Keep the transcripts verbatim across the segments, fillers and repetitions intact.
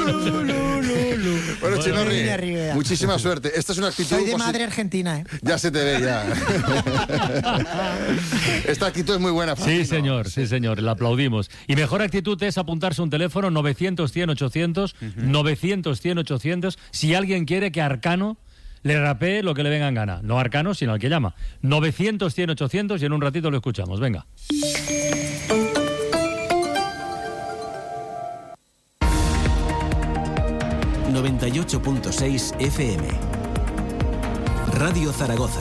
Bueno, Chinorri, muchísima suerte. Esta es una actitud... Soy de madre argentina, ¿eh? Ya se te ve, ya. Esta actitud es muy buena. Sí, señor, sí, señor, la aplaudimos. Y mejor actitud es apuntarse un teléfono novecientos, cien, ochocientos, uh-huh. novecientos, cien, ochocientos, si alguien quiere que Arcano le rapee lo que le venga en gana. No Arcano, sino al que llama. novecientos, cien, ochocientos y en un ratito lo escuchamos. Venga. noventa y ocho punto seis F M. Radio Zaragoza.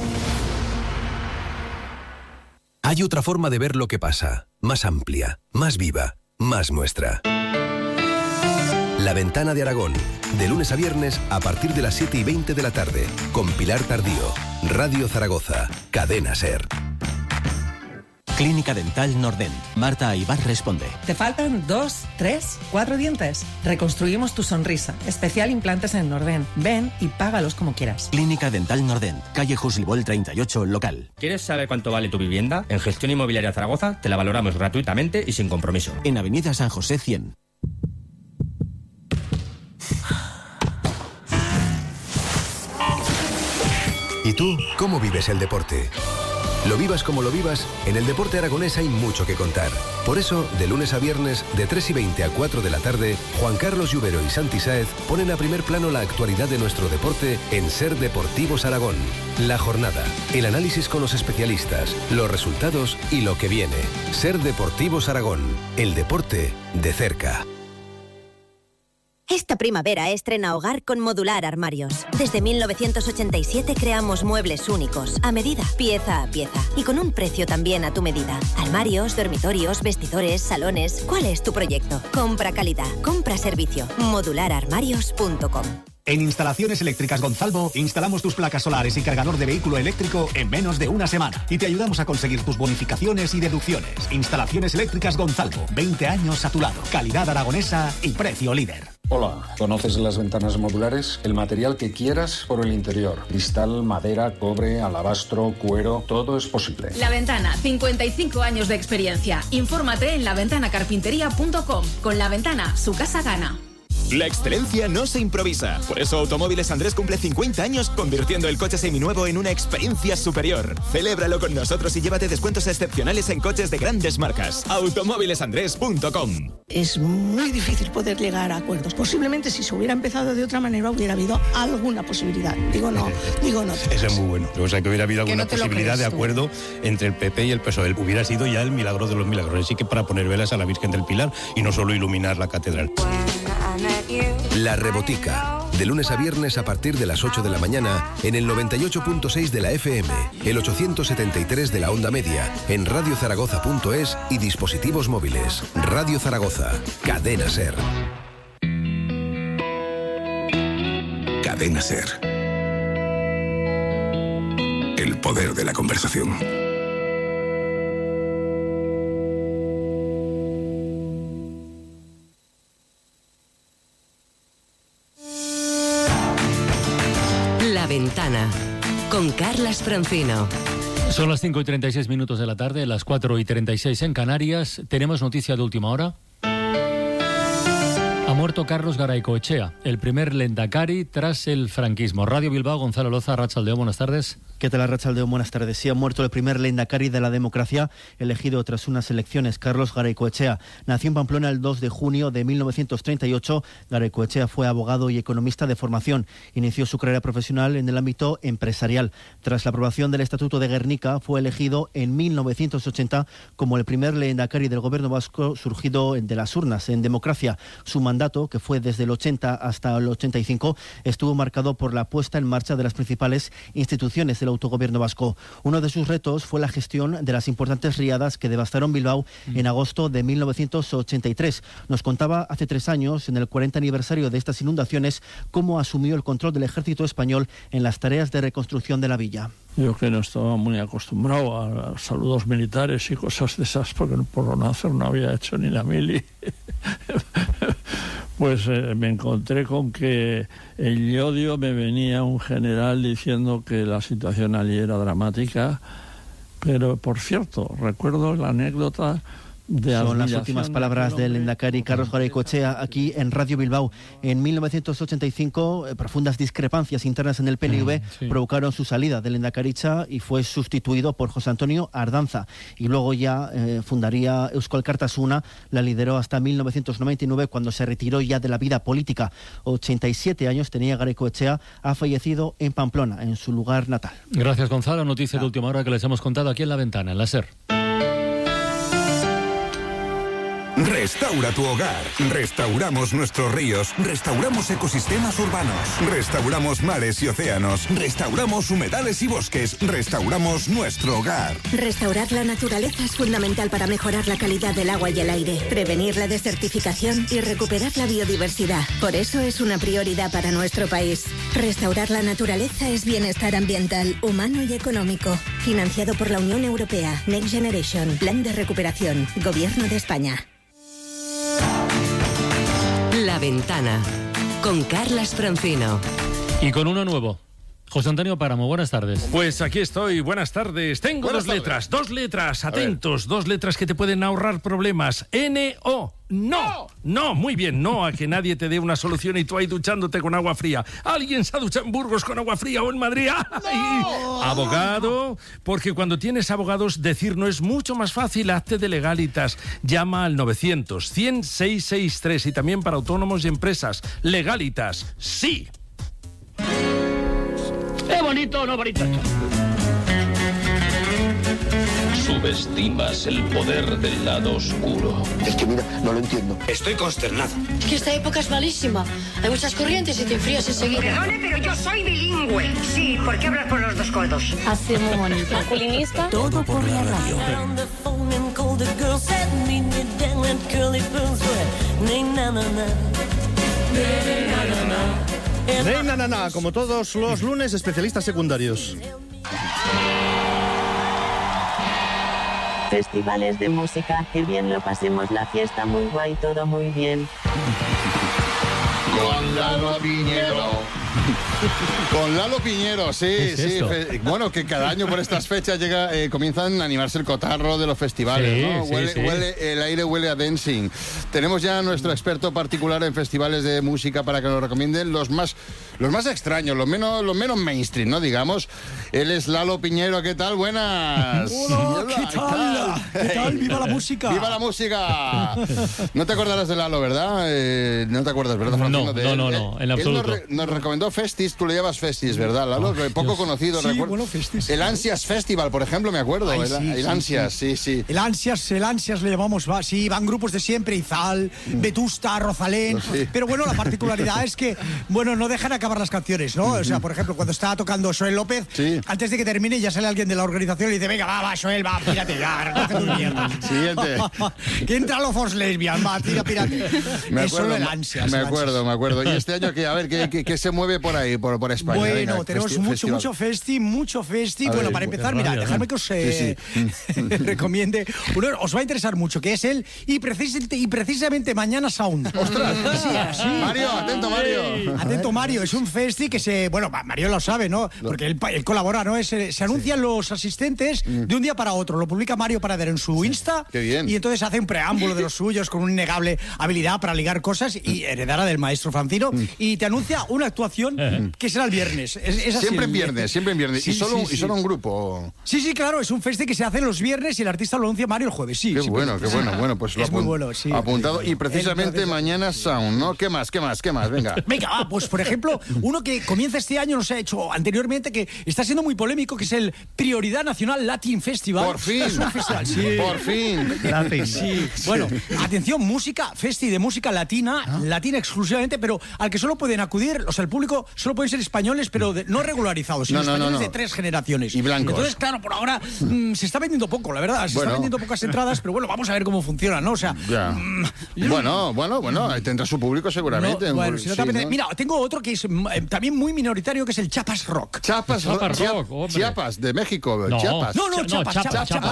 Hay otra forma de ver lo que pasa, más amplia, más viva, más nuestra. La Ventana de Aragón, de lunes a viernes a partir de las siete y veinte de la tarde, con Pilar Tardío, Radio Zaragoza, Cadena SER. Clínica Dental Nordent. Marta Aybar responde. ¿Te faltan dos, tres, cuatro dientes? Reconstruimos tu sonrisa. Especial implantes en Nordent. Ven y págalos como quieras. Clínica Dental Nordent. Calle Juslibol treinta y ocho, local. ¿Quieres saber cuánto vale tu vivienda? En Gestión Inmobiliaria Zaragoza te la valoramos gratuitamente y sin compromiso. En Avenida San José cien. ¿Y tú cómo vives el deporte? Lo vivas como lo vivas, en el deporte aragonés hay mucho que contar. Por eso, de lunes a viernes, de tres y veinte a cuatro de la tarde, Juan Carlos Lluvero y Santi Sáez ponen a primer plano la actualidad de nuestro deporte en Ser Deportivos Aragón. La jornada, el análisis con los especialistas, los resultados y lo que viene. Ser Deportivos Aragón, el deporte de cerca. Esta primavera estrena hogar con Modular Armarios. Desde mil novecientos ochenta y siete creamos muebles únicos, a medida, pieza a pieza, y con un precio también a tu medida. Armarios, dormitorios, vestidores, salones. ¿Cuál es tu proyecto? Compra calidad, compra servicio. modular armarios punto com. En Instalaciones Eléctricas Gonzalvo instalamos tus placas solares y cargador de vehículo eléctrico en menos de una semana y te ayudamos a conseguir tus bonificaciones y deducciones. Instalaciones Eléctricas Gonzalvo, veinte años a tu lado, calidad aragonesa y precio líder. Hola, ¿conoces las ventanas modulares? El material que quieras por el interior. Cristal, madera, cobre, alabastro, cuero, todo es posible. La Ventana, cincuenta y cinco años de experiencia. Infórmate en la ventana carpintería punto com. Con La Ventana, su casa gana. La excelencia no se improvisa. Por eso Automóviles Andrés cumple cincuenta años, convirtiendo el coche seminuevo en una experiencia superior. Celébralo con nosotros y llévate descuentos excepcionales en coches de grandes marcas. automóviles andrés punto com. Es muy difícil poder llegar a acuerdos. Posiblemente si se hubiera empezado de otra manera hubiera habido alguna posibilidad. Digo no, digo no. Eso es muy bueno. O sea, que hubiera habido alguna no posibilidad de acuerdo tú. entre el P P y el P S O E. Hubiera sido ya el milagro de los milagros. Así que para poner velas a la Virgen del Pilar y no solo iluminar la catedral. La Rebotica, de lunes a viernes a partir de las ocho de la mañana en el noventa y ocho punto seis de la F M, el ochocientos setenta y tres de la onda media, en radio zaragoza punto es y dispositivos móviles. Radio Zaragoza, Cadena SER. Cadena SER. El poder de la conversación. La Ventana, con Carlas Francino. Son las cinco y treinta y seis minutos de la tarde, las cuatro y treinta y seis en Canarias. ¿Tenemos noticia de última hora? Ha muerto Carlos Garaycoechea, el primer lehendakari tras el franquismo. Radio Bilbao, Gonzalo Loza, Arratsaldeon, buenas tardes. ¿Qué tal, Arratsaldeon? Buenas tardes. Sí, ha muerto el primer lehendakari de la democracia elegido tras unas elecciones, Carlos Garaycoechea. Nació en Pamplona el dos de junio de mil novecientos treinta y ocho. Garaycoechea fue abogado y economista de formación. Inició su carrera profesional en el ámbito empresarial. Tras la aprobación del Estatuto de Guernica, fue elegido en mil novecientos ochenta como el primer lehendakari del gobierno vasco surgido de las urnas en democracia. Su mandato, que fue desde el ochenta hasta el ochenta y cinco, estuvo marcado por la puesta en marcha de las principales instituciones del autogobierno vasco. Uno de sus retos fue la gestión de las importantes riadas que devastaron Bilbao mm. en agosto de mil novecientos ochenta y tres. Nos contaba hace tres años, en el cuarenta aniversario de estas inundaciones, cómo asumió el control del ejército español en las tareas de reconstrucción de la villa. Yo que no estaba muy acostumbrado a saludos militares y cosas de esas, porque por nacer no había hecho ni la mili. Pues eh, me encontré con que en Llodio me venía un general diciendo que la situación allí era dramática, pero por cierto, recuerdo la anécdota de Son las últimas palabras del lehendakari Carlos Garaikoetxea aquí en Radio Bilbao. En mil novecientos ochenta y cinco, eh, profundas discrepancias internas en el P N V sí. provocaron su salida del lehendakaritza y fue sustituido por José Antonio Ardanza. Y luego ya eh, fundaría Eusko Alkartasuna, la lideró hasta mil novecientos noventa y nueve, cuando se retiró ya de la vida política. ochenta y siete años tenía Garaikoetxea, ha fallecido en Pamplona, en su lugar natal. Gracias, Gonzalo. Noticia de última hora que les hemos contado aquí en La Ventana, en la SER. Restaura tu hogar. Restauramos nuestros ríos. Restauramos ecosistemas urbanos. Restauramos mares y océanos. Restauramos humedales y bosques. Restauramos nuestro hogar. Restaurar la naturaleza es fundamental para mejorar la calidad del agua y el aire, prevenir la desertificación y recuperar la biodiversidad. Por eso es una prioridad para nuestro país. Restaurar la naturaleza es bienestar ambiental, humano y económico. Financiado por la Unión Europea. Next Generation. Plan de recuperación. Gobierno de España. La Ventana, con Carlas Francino. Y con uno nuevo. José Antonio Páramo, buenas tardes. Pues aquí estoy, buenas tardes. Tengo buenas dos tardes. letras, dos letras, atentos, dos letras que te pueden ahorrar problemas. N O. No, no, muy bien, no a que nadie te dé una solución y tú ahí duchándote con agua fría. ¿Alguien se ha duchado en Burgos con agua fría o en Madrid? No. Abogado, porque cuando tienes abogados decir no es mucho más fácil. Hazte de Legalitas, llama al novecientos, cien, seiscientos sesenta y tres y también para autónomos y empresas. Legalitas, sí. ¡Qué bonito, no bonito! Subestimas el poder del lado oscuro. Es que mira, no lo entiendo. Estoy consternado. Es que esta época es malísima. Hay muchas corrientes y te enfrías enseguida. Perdone, pero yo soy bilingüe. Sí, ¿por qué hablas por los dos codos? Hace muy bonito. Masculinista. Todo por la radio. Ney, na, na, na, como todos los lunes, especialistas secundarios. Festivales de música, que bien lo pasemos, la fiesta muy guay, todo muy bien. Con Lalo Piñero. Con Lalo Piñero, sí, sí. Fe, bueno, que cada año por estas fechas llega, eh, comienzan a animarse el cotarro de los festivales, sí, ¿no? Huele, sí, sí. Huele, el aire huele a dancing. Tenemos ya a nuestro experto particular en festivales de música para que nos recomienden los más, los más extraños, los menos, los menos mainstream, ¿no? Digamos. Él es Lalo Piñero, ¿qué tal? Buenas. Hola, ¿qué tal? ¿Qué tal? ¡Viva la música! ¡Viva la música! No te acordarás de Lalo, ¿verdad? Eh, no te acuerdas, ¿verdad, Francino? No, de él, no, no, no, en absoluto. Él nos, re, nos recomendó Festis, tú le llamas Festis, ¿verdad, Lalo? Oh, poco Dios. Conocido, sí, recuerdo. Bueno, Festis. El Ansias Festival, por ejemplo, me acuerdo. Ay, el, sí, el sí, Ansias, sí. sí, sí. El Ansias, el Ansias le llamamos, va, sí, van grupos de siempre, Izal, mm. Vetusta, Rosalén. Sí. Pero bueno, la particularidad es que, bueno, no dejan acabar las canciones, ¿no? O sea, por ejemplo, cuando estaba tocando Joel López, sí. antes de que termine ya sale alguien de la organización y dice, venga, va, va, Joel, va, pírate ya, recoge tu mierda. Siguiente. Que entra los lesbian, va, tira, pírate. Me es acuerdo, solo el Ansias. Me el acuerdo, ansias. me acuerdo. Y este año, que a ver, ¿qué, qué, qué se mueve por ahí, por, por España? Bueno, venga, tenemos festi mucho, festival. mucho festi, mucho festi. A bueno, ver, para empezar, mira, dejadme que os eh, sí, sí. recomiende. Uno os va a interesar mucho, que es él y, precis y precisamente mañana Sound. ¡Ostras! Sí, sí. Mario, atento, Mario. Atento, Mario. Es un festi que se... Bueno, Mario lo sabe, ¿no? Porque él, él colabora, ¿no? Es, se anuncian sí. los asistentes de un día para otro. Lo publica Mario Parader en su Insta. Qué bien. Y entonces hace un preámbulo de los suyos con una innegable habilidad para ligar cosas y heredara del maestro Francino. Y te anuncia una actuación que será el viernes. Es, es así, siempre en viernes, siempre en viernes. Sí, y, solo, sí, sí. y solo un grupo. Sí, sí, claro. Es un festi que se hace los viernes y el artista lo anuncia Mario el jueves. Sí, qué sí, bueno, qué bueno. Bueno, pues lo es muy bueno, sí. apuntado. Y precisamente el, mañana Sound, ¿no? ¿Qué más? ¿Qué más? ¿Qué más? Venga. Venga, va, pues por ejemplo, uno que comienza este año, no se ha hecho anteriormente, que está siendo muy polémico, que es el Prioridad Nacional Latin Festival. Por fin. Es un festival, sí. Por fin. Latin. Sí. Bueno, atención, música, festi de música latina, ¿ah? latina exclusivamente, pero al que solo pueden acudir, o sea, el público solo pueden ser españoles, pero de, no regularizados, sino no, no, españoles no, no. de tres generaciones. Y blancos. Entonces, claro, por ahora mmm, se está vendiendo poco, la verdad. Se bueno. está vendiendo pocas entradas, pero bueno, vamos a ver cómo funciona, ¿no? O sea, mmm, bueno, bueno, bueno, tendrá su público seguramente. No, bueno, si no sí, ¿no? Mira, tengo otro que es eh, también muy minoritario, que es el Chiapas Rock. Chiapas, Chiapas Rock, Chiapas, de México, no. Chiapas. No, no, Chiapas, no, Chiapas, Chiapas,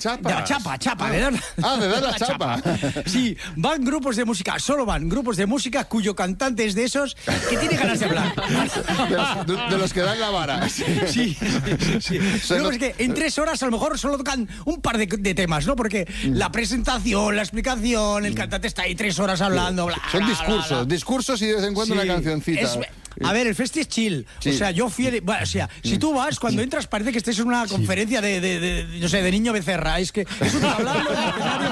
chapas. De la chapa, chapa. De dar, ah, de dar la chapa. chapa. Sí, van grupos de música, solo van grupos de música cuyo cantante es de esos que tiene ganas de hablar. De los, de, de los que dan la vara. Sí, sí, sí. sí. O sea, no, es que en tres horas a lo mejor solo tocan un par de, de temas, ¿no? Porque mm. la presentación, la explicación, el cantante está ahí tres horas hablando, bla, Son bla, discursos, bla, bla. discursos y de vez en cuando sí, una cancioncita. Es, a ver, el festi es chill. Sí. O sea, yo fui... Bueno, o sea, si tú vas, cuando entras parece que estés en una conferencia de, de, de, de no sé, de Niño Becerra. Es que es un hablando en el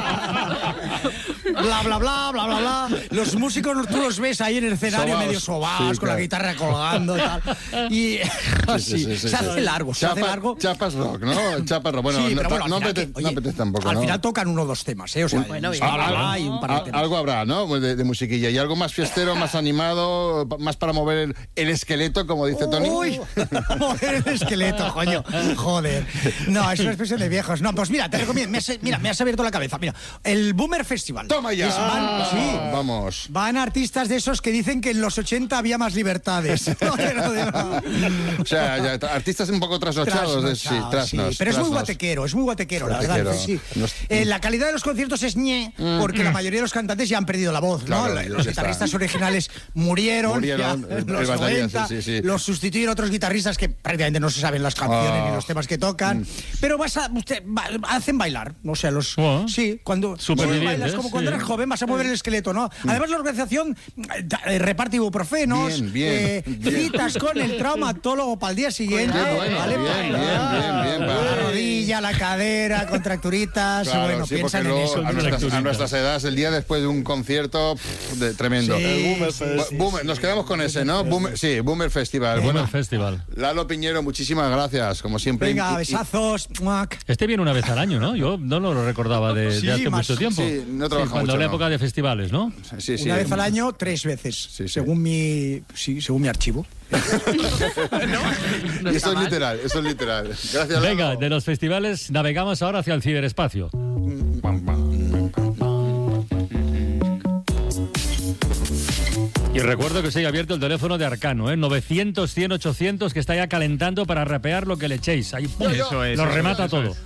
escenario. Bla, bla, bla, bla, bla, bla. Los músicos tú los ves ahí en el escenario sobaos, medio sobados, sí, con claro. la guitarra colgando y tal. Y así, sí, sí, sí, se hace sí. largo, se Chapa, hace largo. Chapas rock, ¿no? Chapas rock. Bueno, sí, no, bueno, no, final, apetece, oye, no apetece tampoco, Al ¿no? final tocan uno o dos temas, ¿eh? O sea, bueno, sí, ah, y un par de temas. Algo habrá, ¿no? De, de musiquilla. Y algo más fiestero, más animado, más para mover el, el esqueleto, como dice Tony. Uy, mover el esqueleto, coño. Joder. No, es una expresión de viejos. No, pues mira, te recomiendo. Me has, mira, me has abierto la cabeza. Mira, el Boomer Festival. Toma ya. Es, van, sí. Vamos. Van artistas de esos que dicen que en los ochenta había más libertades. No, no, no. O sea, ya, artistas un poco trasnochados. Trasnochado, sí, trasnos, sí. Pero trasnos. es muy guatequero, es muy guatequero, la verdad. Sí. Nos... Eh, la calidad de los conciertos es ñe, porque mm. la mayoría de los cantantes ya han perdido la voz, claro, ¿no? Los guitarristas está. originales murieron, murieron ya, el, los el batería, noventa, sí, sí, sí. los sustituyeron otros guitarristas que prácticamente no se saben las canciones oh. ni los temas que tocan, mm. pero vas a, usted, va, hacen bailar, o sea, los... Oh. Sí, cuando Super sí, bien, bailas ¿eh? como sí. cuando eres joven vas a mover el esqueleto, ¿no? Mm. Además la organización eh, reparte ibuprofenos, bien, bien, eh, bien. citas con el traumatólogo para el día siguiente. Qué bueno, ¿vale? bien, bien, bien, bien, bien, la rodilla, la cadera, contracturitas, claro, bueno, sí, piensan en luego, eso. A nuestras, a nuestras edades, el día después de un concierto pff, de, tremendo. Sí, el Boomer, sí, sí, Boomer, nos quedamos con ese, ¿no? Boomer, sí, Boomer Festival. Boomer bueno, Festival. Lalo Piñero, muchísimas gracias, como siempre. Venga, y, besazos. Y... Este viene una vez al año, ¿no? Yo no lo recordaba de, sí, de hace más, mucho tiempo. Sí, no trabaja sí, cuando mucho, la no. época de festivales, ¿no? Sí, sí. Una vez al año, tres veces, sí, sí. según mi, sí, según mi archivo. no, no eso es literal, eso es literal. Gracias. Venga, Lalo. de los festivales navegamos ahora hacia el ciberespacio. Y recuerdo que se ha abierto el teléfono de Arcano, ¿eh? novecientos, cien, ochocientos, que está ya calentando para rapear lo que le echéis. Ahí ¡pum! Eso es, lo eso remata es, todo.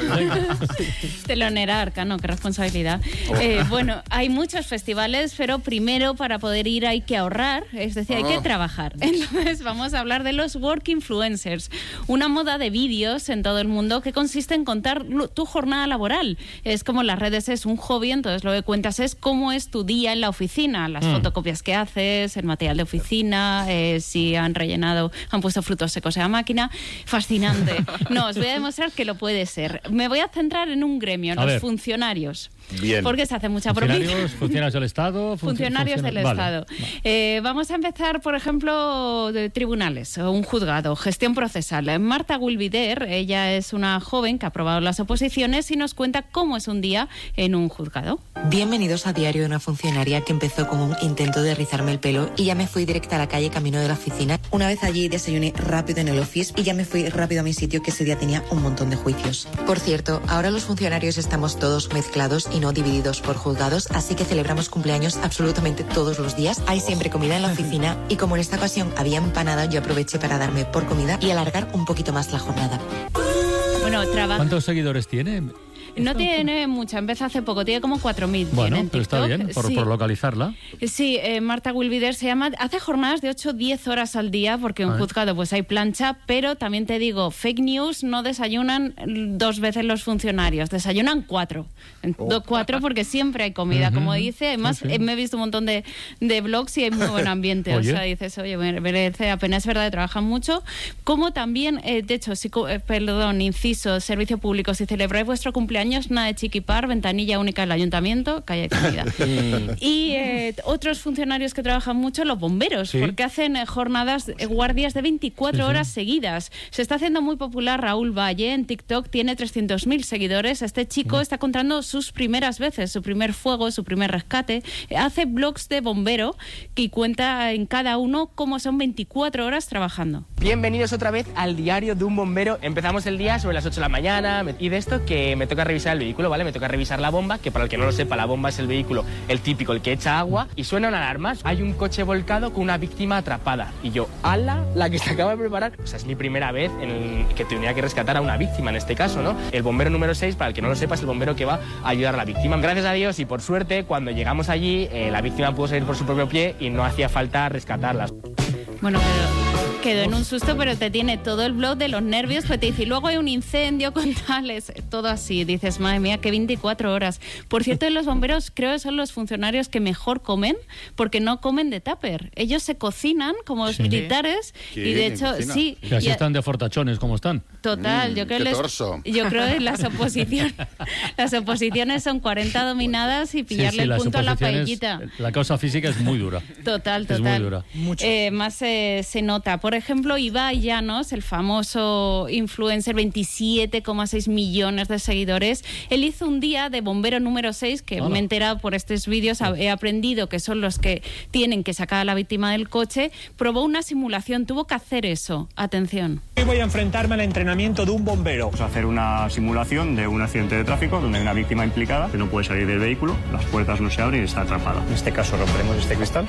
Telonera Arcano, qué responsabilidad. Oh. Eh, bueno, hay muchos festivales, pero primero para poder ir hay que ahorrar, es decir, hay oh. que trabajar. Entonces vamos a hablar de los Work Influencers, una moda de vídeos en todo el mundo que consiste en contar tu jornada laboral. Es como las redes es un hobby, entonces lo que cuentas es cómo es tu día en la oficina, las mm. fotocopias que haces, el material de oficina, eh, si han rellenado, han puesto frutos secos en la máquina. Fascinante. No, os voy a demostrar que lo puede ser. Me voy a centrar en un gremio, a los ver. funcionarios. Bien. Porque se hace mucha propina. ¿Funcionarios, funcionarios del Estado? Funcionarios funciona... del vale. Estado. Eh, vamos a empezar, por ejemplo, de tribunales, o un juzgado, gestión procesal. Marta Gulvider, ella es una joven que ha aprobado las oposiciones y nos cuenta cómo es un día en un juzgado. Bienvenidos a Diario de una funcionaria que empezó con un intento de rizarme el pelo y ya me fui directa a la calle camino de la oficina. Una vez allí desayuné rápido en el office y ya me fui rápido a mi sitio, que ese día tenía un montón de juicios. Por cierto, ahora los funcionarios estamos todos mezclados y no divididos por juzgados, así que celebramos cumpleaños absolutamente todos los días. Hay siempre comida en la oficina y como en esta ocasión había empanada, yo aproveché para darme por comida y alargar un poquito más la jornada. Bueno, trabaja. ¿Cuántos seguidores tiene? No tiene mucha, empezó hace poco, tiene como cuatro mil. Bueno, en pero está bien, por, sí. por localizarla. Sí, eh, Marta Gulvider se llama, hace jornadas de ocho a diez horas al día, porque en un juzgado pues hay plancha, pero también te digo, fake news, no desayunan dos veces los funcionarios, desayunan cuatro. Oh. Cuatro porque siempre hay comida, uh-huh. como dice, además sí, sí. me he visto un montón de, de blogs y hay muy buen ambiente, o sea, dices, oye, merece la pena, es verdad, trabajan mucho, como también, eh, de hecho, si, eh, perdón, inciso, servicio público, si celebráis vuestro cumpleaños, nada de chiquipar, ventanilla única del ayuntamiento, calle de comida. Y eh, otros funcionarios que trabajan mucho, los bomberos, ¿sí? porque hacen eh, jornadas, eh, guardias de veinticuatro sí, horas sí. seguidas. Se está haciendo muy popular Raúl Valle en TikTok, tiene trescientos mil seguidores. Este chico sí. está contando sus primeras veces, su primer fuego, su primer rescate. Hace blogs de bombero y cuenta en cada uno cómo son veinticuatro horas trabajando. Bienvenidos otra vez al diario de un bombero. Empezamos el día sobre las ocho de la mañana y de esto que me toca revisar el vehículo, ¿vale? Me toca revisar la bomba, que para el que no lo sepa, la bomba es el vehículo, el típico, el que echa agua, y suenan alarmas. Hay un coche volcado con una víctima atrapada. Y yo, ala, la que se acaba de preparar. O sea, es mi primera vez en el que tenía que rescatar a una víctima en este caso, ¿no? El bombero número seis, para el que no lo sepa, es el bombero que va a ayudar a la víctima. Gracias a Dios y por suerte, cuando llegamos allí, eh, la víctima pudo salir por su propio pie y no hacía falta rescatarla. Bueno, quedó, quedó en un susto, pero te tiene todo el blog de los nervios, pues te dice, y luego hay un incendio con tales, todo así. Dices, madre mía, que veinticuatro horas. Por cierto, los bomberos creo que son los funcionarios que mejor comen, porque no comen de tupper. Ellos se cocinan como los sí. militares, ¿Qué? Y de hecho, sí. Y así y están de fortachones, como están. Total, mm, yo creo les, yo creo que las oposiciones, las oposiciones son cuarenta dominadas y pillarle sí, sí, el punto a la paellita. La causa física es muy dura. Total, total. Es muy dura. Mucho. Eh, más eh, se nota. Por ejemplo, Ibai Llanos, el famoso influencer, veintisiete coma seis millones de seguidores, él hizo un día de bombero número seis, que Hola. me he enterado por estos vídeos, he aprendido que son los que tienen que sacar a la víctima del coche, probó una simulación, tuvo que hacer eso. Atención. Hoy voy a enfrentarme al entrenamiento de un bombero. Vamos a hacer una simulación de un accidente de tráfico donde hay una víctima implicada que no puede salir del vehículo, las puertas no se abren y está atrapada. En este caso romperemos este cristal.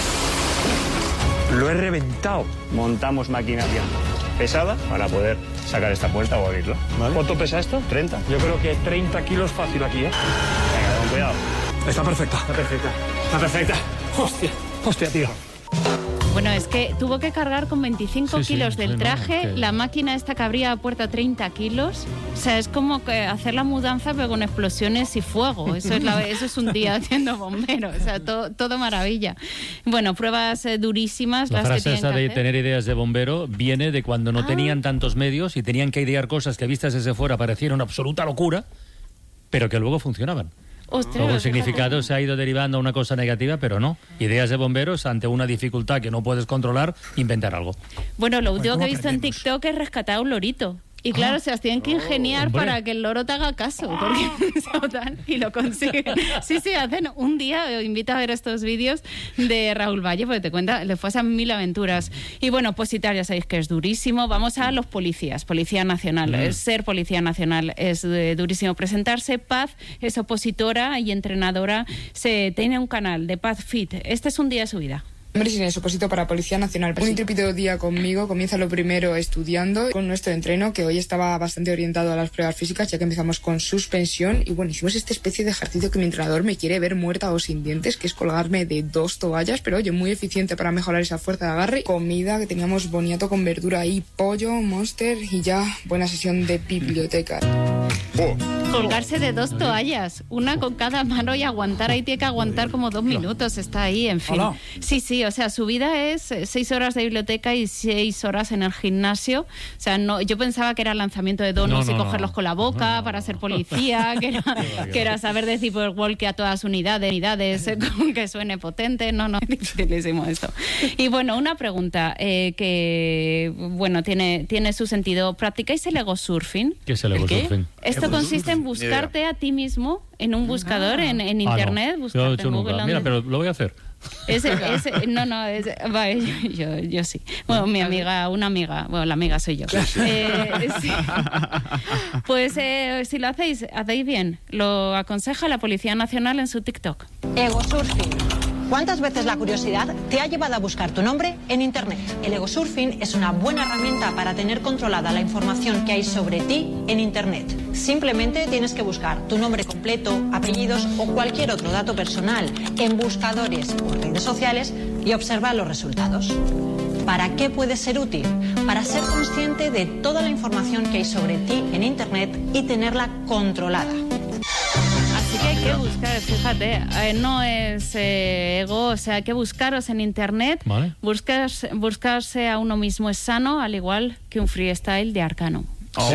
Lo he reventado. Montamos maquinaria pesada para poder sacar esta puerta o abrirla. ¿Vale? ¿Cuánto pesa esto? treinta. Yo creo que treinta kilos fácil aquí, ¿eh? Venga, con cuidado. Está perfecta. Está perfecta. Está perfecta. Hostia. Hostia, tío. Bueno, es que tuvo que cargar con veinticinco sí, kilos sí, del traje, no, no, que... la máquina esta que abría la puerta treinta kilos. O sea, es como que hacer la mudanza pero con explosiones y fuego. Eso es, la, eso es un día haciendo bombero. O sea, todo, todo maravilla. Bueno, pruebas eh, durísimas. La las frase que esa de hacer. tener ideas de bombero viene de cuando no ah. tenían tantos medios y tenían que idear cosas que vistas desde fuera parecieron una absoluta locura, pero que luego funcionaban. Ostras, Luego el significado se ha ido derivando a una cosa negativa, pero no. Ideas de bomberos ante una dificultad que no puedes controlar, inventar algo. Bueno, lo último que he visto en TikTok es rescatar a un lorito. Y claro, ah, se las tienen que ingeniar oh, para que el loro te haga caso, porque total, y lo consiguen. Sí, sí, hacen un día, os invito a ver estos vídeos de Raúl Valle, porque te cuenta, le pasan mil aventuras. Y bueno, opositar, ya sabéis que es durísimo. Vamos a los policías, Policía Nacional. Mm. Ser Policía Nacional es eh, durísimo presentarse. Paz es opositora y entrenadora. Se tiene un canal de Paz Fit. Este es un día de su vida. Hombre, sin eso, oposito para Policía Nacional. Un intrépido día conmigo, comienza lo primero estudiando con nuestro entreno, que hoy estaba bastante orientado a las pruebas físicas, ya que empezamos con suspensión. Y bueno, hicimos esta especie de ejercicio que mi entrenador me quiere ver muerta o sin dientes, que es colgarme de dos toallas, pero oye, muy eficiente para mejorar esa fuerza de agarre. Comida, que teníamos boniato con verdura y pollo, Monster, y ya buena sesión de biblioteca. Oh. Colgarse de dos toallas, una con cada mano, y aguantar, ahí tiene que aguantar como dos minutos, está ahí, en fin. Hola. Sí, sí, o sea, su vida es seis horas de biblioteca y seis horas en el gimnasio. O sea, no, yo pensaba que era lanzamiento de donuts no, no, y cogerlos no. con la boca no, no. para ser policía, que era, que era saber decir por walkie a todas las unidades, unidades que suene potente. No, no, es dificilísimo esto. Y bueno, una pregunta eh, que, bueno, tiene, tiene su sentido. ¿Practicáis el ego surfing? ¿Qué es el ego surfing? Esto consiste en buscarte a ti mismo en un buscador, ah. en, en internet. Ah, no. Buscarte en Google. Mira, pero lo voy a hacer. Ese, ese, no, no, ese, vale, yo, yo sí. Bueno, mi amiga, una amiga, bueno, la amiga soy yo. Eh, sí. Pues eh, si lo hacéis, hacéis bien. Lo aconseja la Policía Nacional en su TikTok. Ego surfing. ¿Cuántas veces la curiosidad te ha llevado a buscar tu nombre en Internet? El ego surfing es una buena herramienta para tener controlada la información que hay sobre ti en Internet. Simplemente tienes que buscar tu nombre completo, apellidos o cualquier otro dato personal en buscadores o redes sociales y observar los resultados. ¿Para qué puede ser útil? Para ser consciente de toda la información que hay sobre ti en Internet y tenerla controlada. Así que hay que buscar, fíjate, eh, no es eh, ego, o sea, hay que buscaros en internet, ¿vale? Buscas, buscarse a uno mismo es sano, al igual que un freestyle de Arcano. ¡Oh!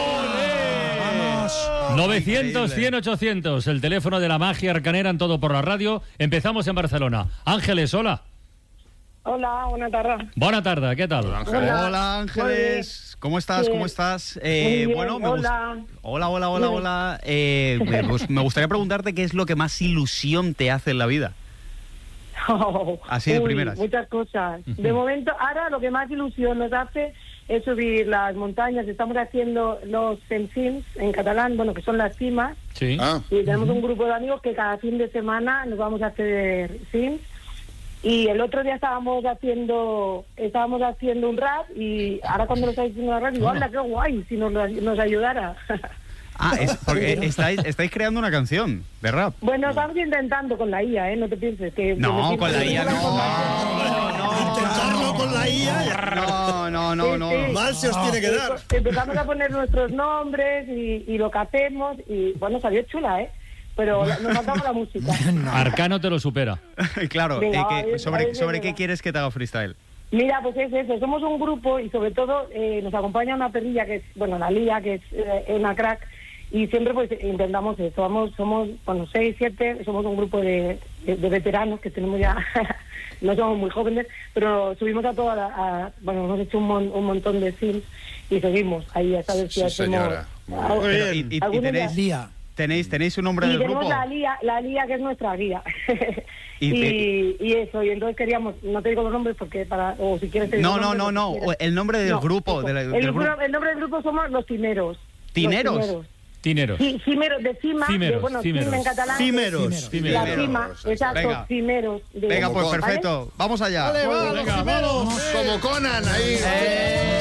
novecientos, cien, ochocientos, el teléfono de la magia arcanera en Todo por la Radio. Empezamos en Barcelona. Ángeles, hola. Hola, buena tarde. Buena tarde, ¿qué tal? Hola, Ángeles. Hola, Ángeles. ¿Cómo estás? Sí. ¿Cómo estás? Eh, bien, bueno, me hola. Gust... hola, hola, hola, hola. Eh, me, me gustaría preguntarte qué es lo que más ilusión te hace en la vida. Oh, Así de uy, primeras. Muchas cosas. De momento, ahora lo que más ilusión nos hace es subir las montañas. Estamos haciendo los Cimsims en catalán, bueno, que son las cimas. Sí. Ah. Y tenemos un grupo de amigos que cada fin de semana nos vamos a hacer sims. Y el otro día estábamos haciendo estábamos haciendo un rap y ahora cuando lo estáis haciendo un rap digo, ¡hola, qué guay! Si nos, nos ayudara. Ah, es porque estáis, estáis creando una canción de rap. Bueno, estamos intentando con la I A, ¿eh? No te pienses que... No, que con la I A no. Intentarlo con la I A. No, no, no, no. Sí, sí. Mal se os tiene que dar. Empezamos a poner nuestros nombres y, y lo que hacemos y, bueno, salió chula, ¿eh? Pero nos faltaba la música. Arcano te lo supera. Claro, Venga, eh, va, que- bien, ¿sobre, bien, sobre bien, qué va. quieres que te haga freestyle? Mira, pues es eso, somos un grupo y sobre todo eh, nos acompaña una perrilla que es, bueno, la Lía, que es eh, una crack, y siempre pues intentamos eso, somos, somos bueno, seis, siete, somos un grupo de, de, de veteranos que tenemos ya, no somos muy jóvenes, pero subimos a toda la, a, bueno, hemos hecho un, mon, un montón de sims y seguimos ahí a saber si Sí, hacemos... señora. Muy algo- Pero, y, y- y alguna tenéis, idea. tenéis, ¿Tenéis un nombre Y del tenemos grupo? la Lía, la Lía que es nuestra guía. Y y, de- y eso, y entonces queríamos, no te digo los nombres porque para, o si quieres te digo No, los no, nombres, no, lo que no. quieras. El nombre del No, grupo. eso. del- el, del grupo- grupo. el nombre del grupo somos los Cimeros. ¿Tineros? Los Cimeros. Tineros. Sí, cimeros, de cima, Cimeros, de, bueno, cimeros. cima en catalán. Cimeros. Cimeros. La cima, exacto, Venga. cimeros. de- Venga, pues ¿vale? perfecto. Vamos allá. Vale, va, Venga, los vamos. primeros. Como Conan, ahí. Eh,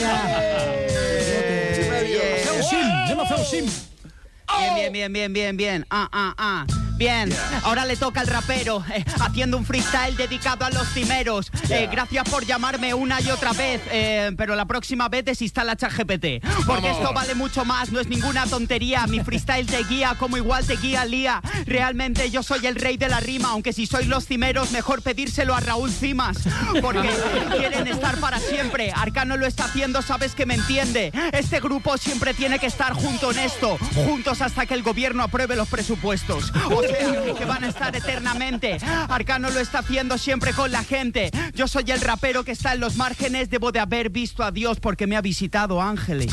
Feu sim, anem a fer un sim. Bien, bien, bien, bien, bien, bien. Ah, ah, ah. Bien, ahora le toca al rapero, eh, haciendo un freestyle dedicado a los cimeros. Eh, gracias por llamarme una y otra vez, eh, pero la próxima vez desinstala ChatGPT. Porque esto vale mucho más, no es ninguna tontería. Mi freestyle te guía como igual te guía Lía. Realmente yo soy el rey de la rima, aunque si sois los cimeros, mejor pedírselo a Raúl Cimas. Porque quieren estar para siempre. Arcano lo está haciendo, sabes que me entiende. Este grupo siempre tiene que estar junto en esto, juntos hasta que el gobierno apruebe los presupuestos. O sea, que van a estar eternamente. Arcano lo está haciendo siempre con la gente. Yo soy el rapero que está en los márgenes. Debo de haber visto a Dios porque me ha visitado ángeles.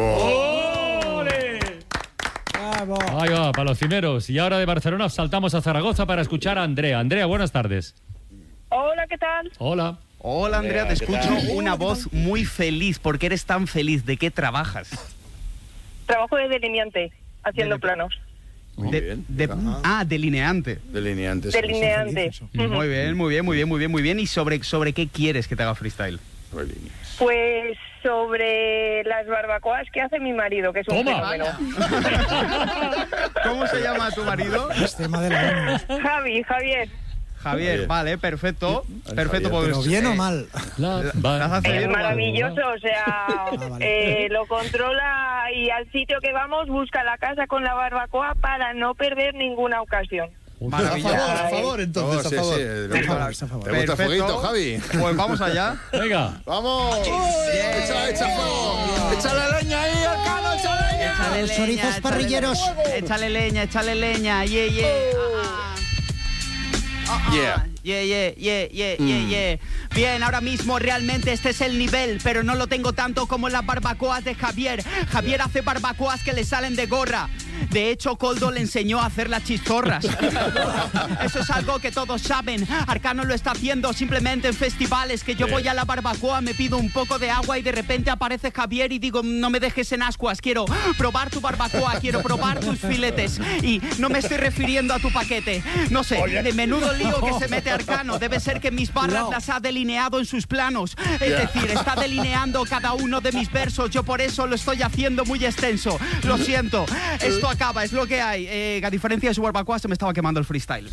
Bravo. Ahí va, para los cimeros. Y ahora de Barcelona saltamos a Zaragoza para escuchar a Andrea. Andrea, buenas tardes. Hola, ¿qué tal? Hola. Hola Andrea, te escucho una voz muy feliz. ¿Por qué eres tan feliz? ¿De qué trabajas? Trabajo de delineante, haciendo planos. Muy De- bien. de- ah, delineante. Delineantes. Delineante. Muy bien, muy bien, muy bien, muy bien, muy bien. ¿Y sobre, sobre qué quieres que te haga freestyle? Pues sobre las barbacoas que hace mi marido, que es un Toma. fenómeno. ¿Cómo se llama tu marido? Es tema de la ONU. Javi, Javier. Javier, Javier. vale, perfecto. Perfecto, pues, Pero bien eh, o mal. La- ¿las va- hace Es bien o mal? maravilloso, o sea, vale. eh, lo controla y al sitio que vamos busca la casa con la barbacoa para no perder ninguna ocasión. A Maravilloso. favor, a favor, Oh, entonces, sí, a favor. sí. ¿Te Está a favor, gusta, está a favor. ¿te gusta el Perfecto. fueguito, Javi? Pues vamos allá. Venga. ¡Vamos! ¡Echa, echa fuego! ¡Échale leña ahí, Arcano, echa leña! Échale Los leña, chorizos échale parrilleros. leña, Échale leña, échale leña, yeah, yeah. Ah, ah, ah, Yeah. yeah, yeah, yeah, yeah, yeah, yeah. Bien, ahora mismo realmente este es el nivel, pero no lo tengo tanto como las barbacoas de Javier. Javier hace barbacoas que le salen de gorra. De hecho, Coldo le enseñó a hacer las chistorras. Eso es algo que todos saben. Arcano lo está haciendo simplemente en festivales, que yo voy a la barbacoa, me pido un poco de agua y de repente aparece Javier y digo, no me dejes en ascuas, quiero probar tu barbacoa, quiero probar tus filetes. Y no me estoy refiriendo a tu paquete. No sé, de menudo lío que se mete Arcano. Debe ser que mis barras las ha delineado en sus planos. Es decir, está delineando cada uno de mis versos. Yo por eso lo estoy haciendo muy extenso. Lo siento, esto acaba, es lo que hay. Eh, a diferencia de su barbacoa, se me estaba quemando el freestyle.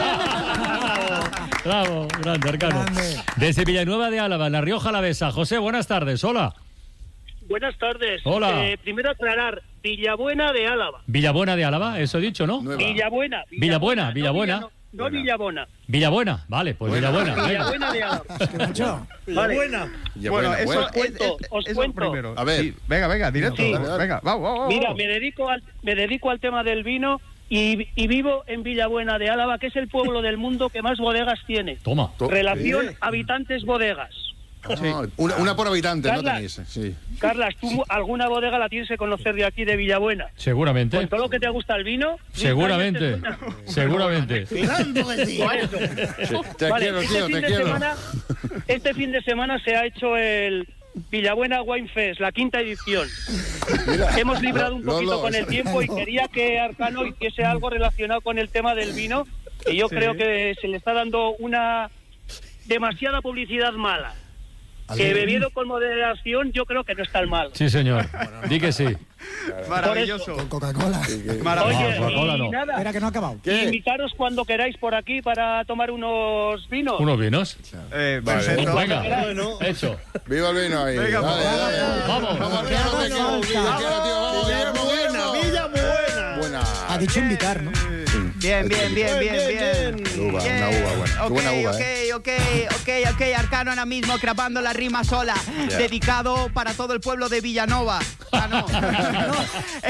Bravo, grande, Arcano. Grande. Desde Villanueva de Álava, en La Rioja Alavesa. José, buenas tardes. Hola. Buenas tardes. Hola. Eh, primero aclarar, Villabuena de Álava. Villabuena de Álava, eso he dicho, ¿no? Nueva. Villabuena. Villabuena, Villabuena. No, Villa- no, no Villabuena. Villabuena, vale, pues Buena. Villabuena. venga. Villabuena de Álava. Macho. Vale. Buena. Ya, Bueno, buena, eso buena. Os cuento, es- os eso cuento. primero. A ver. Sí, venga, venga, directo. Sí. Dale, dale. Venga, vamos, vamos. Mira, vamos. me dedico al, me dedico al tema del vino y, y vivo en Villabuena de Álava, que es el pueblo del mundo que más bodegas tiene. Toma. To- Relación Sí. habitantes-bodegas. Ah, una, una por habitante, ¿no Carla. tenéis? Sí. Carlas, tú alguna bodega la tienes que conocer de aquí, de Villabuena. Seguramente. Con todo lo que te gusta el vino. Seguramente. Luis Cañas te suena. Seguramente. Claro que sí. Por eso. Te Vale, quiero, este tío, fin te de quiero. semana, este fin de semana se ha hecho el, Villabuena Wine Fest, la quinta edición. Mira, Hemos librado un Lolo, poquito con el eso- tiempo y quería que Arcano hiciese algo relacionado con el tema del vino, que yo Sí. creo que se le está dando una demasiada publicidad mala. Que bebido con moderación yo creo que no es tan mal. Sí, señor. Di que sí. Maravilloso. Con Coca-Cola. Oye, No, Coca-Cola y no. nada, Espera, que no ha acabado. invitaros cuando queráis por aquí para tomar unos vinos. ¿Unos vinos? Eh, Vale. perfecto. Venga, hecho. Viva el vino ahí. Venga, Dale, pues, dale. Vamos. Vamos, arriba, no te quiero, Villaquiero, tío. Vamos, Guillermo, Guillermo. Villa buena. Buena. Ha dicho invitar, ¿no? Bien, bien, bien, bien, bien. Uva, Bien. una uva buena. Qué Ok, buena uva, ok, ¿eh? ok, ok, ok, Arcano ahora mismo grabando la rima sola, Ya. dedicado para todo el pueblo de Villanova. Ah, no.